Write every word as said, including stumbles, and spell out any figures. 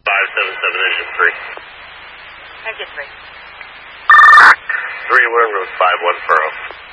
five seven seven, engine three. Engine three. three, we're in route five one furrow.